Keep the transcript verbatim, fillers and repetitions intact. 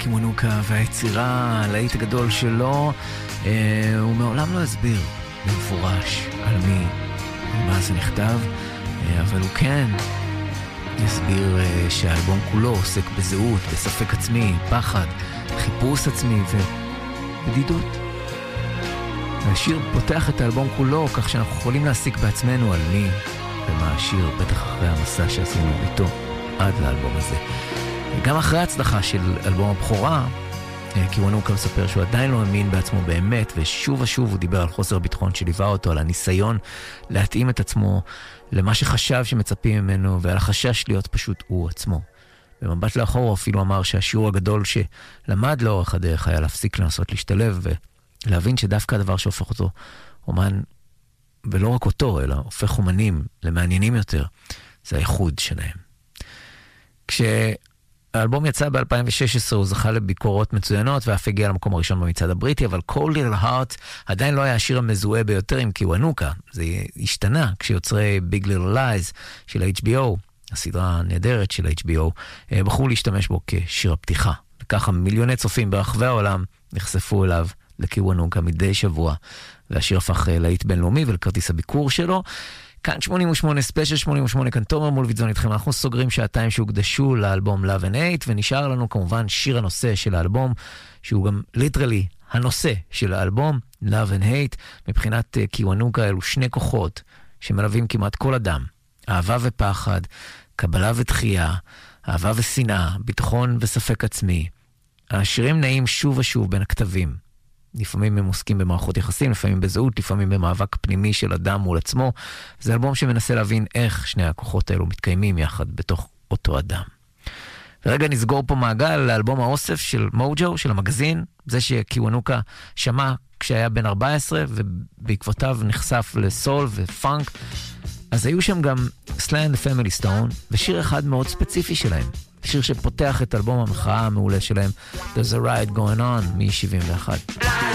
קיוונוקה והיצירה, הלהיט הגדול שלו, אה, הוא מעולם לא הסביר במפורש על מי, על מה זה נכתב, אה, אבל הוא כן הסביר אה, שהאלבום כולו עוסק בזהות, בספק עצמי, פחד, חיפוש עצמי ובדידות. השיר פותח את האלבום כולו כך שאנחנו יכולים להסיק בעצמנו על מי ומה השיר, בטח אחרי המסע שעשינו איתו עד לאלבום הזה. גם אחרי ההצלחה של אלבום הבכורה, קיוונוקה מספר שהוא עדיין לא האמין בעצמו באמת, ושוב ושוב הוא דיבר על חוסר הביטחון שליווה אותו, על הניסיון להתאים את עצמו למה שחשב שמצפים ממנו, ועל החשש להיות פשוט הוא עצמו. במבט לאחור הוא אפילו אמר שהשיעור הגדול שלמד לאורך הדרך היה להפסיק לנסות להשתלב, ולהבין שדווקא הדבר שהופך אותו אומן, ולא רק אותו, אלא הופך אומנים למעניינים יותר, זה הייחוד שלהם. כשהאלבום יצא ב-אלפיים ושש עשרה הוא זכה לביקורות מצוינות ואף הגיע למקום הראשון במצעד הבריטי, אבל Cold Little Heart עדיין לא היה השיר המזוהה ביותר עם קיוונוקה. זה השתנה כשיוצרי Big Little Lies של H B O, הסדרה הנהדרת של H B O, בחרו להשתמש בו כשיר הפתיחה. וככה מיליוני צופים ברחבי העולם נחשפו אליו לקיוונוקה מדי שבוע, והשיר הפך להיט בינלאומי ולכרטיס הביקור שלו. כאן שמונים ושמונה, ספיישל שמונים ושמונה, כאן תומר מולביטזון איתכם. אנחנו סוגרים שעתיים שהוקדשו לאלבום Love and Hate, ונשאר לנו כמובן שיר הנושא של האלבום, שהוא גם ליטרלי הנושא של האלבום, Love and Hate. מבחינת קיוונוקה אלו שני כוחות שמלווים כמעט כל אדם. אהבה ופחד, קבלה ודחייה, אהבה ושנאה, ביטחון וספק עצמי. השירים נעים שוב ושוב בין הכתבים. לפעמים הם עוסקים במערכות יחסים, לפעמים בזהות, לפעמים במאבק פנימי של אדם מול עצמו. זה אלבום שמנסה להבין איך שני הכוחות האלו מתקיימים יחד בתוך אותו אדם. ורגע נסגור פה מעגל לאלבום האוסף של מוג'ו, של המגזין, זה שקיוונוקה שמע כשהיה בן ארבע עשרה, ובעקבותיו נחשף לסול ופאנק. אז היו שם גם Sly and the Family Stone, ושיר אחד מאוד ספציפי שלהם. שיר שפותח את אלבום המחאה המעולה שלהם, There's a Riot Going On, מ-שבעים ואחת.